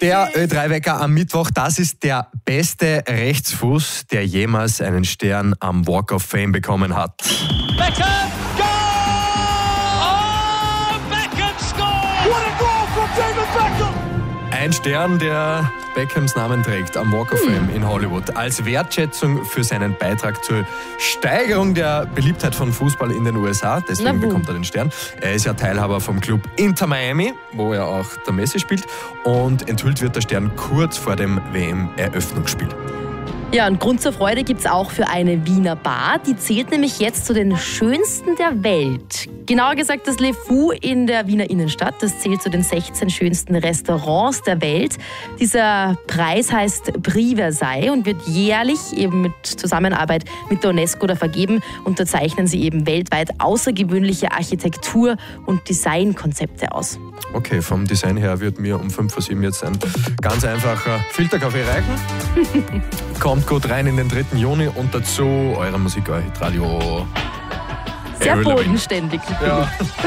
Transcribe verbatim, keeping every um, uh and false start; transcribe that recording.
Der Ö drei Wecker am Mittwoch, das ist der beste Rechtsfuß, der jemals einen Stern am Walk of Fame bekommen hat. Beckham, goal! Oh, Beckham scored! What a goal from David Beckham! Ein Stern, der Beckhams Namen trägt am Walk of Fame in Hollywood. Als Wertschätzung für seinen Beitrag zur Steigerung der Beliebtheit von Fußball in den U S A. Deswegen bekommt er den Stern. Er ist ja Teilhaber vom Club Inter Miami, wo er auch der Messi spielt. Und enthüllt wird der Stern kurz vor dem W M-Eröffnungsspiel. Ja, und Grund zur Freude gibt es auch für eine Wiener Bar. Die zählt nämlich jetzt zu den schönsten der Welt. Genauer gesagt das Le Fou in der Wiener Innenstadt. Das zählt zu den sechzehn schönsten Restaurants der Welt. Dieser Preis heißt Prix Versailles und wird jährlich eben mit Zusammenarbeit mit der UNESCO da vergeben. Unterzeichnen sie eben weltweit außergewöhnliche Architektur- und Designkonzepte aus. Okay, vom Design her wird mir um fünf vor sieben jetzt ein ganz einfacher Filterkaffee reichen. Kommt gut rein in den dritten Juni und dazu eure Musik, euer Hitradio. Sehr bodenständig. Ja.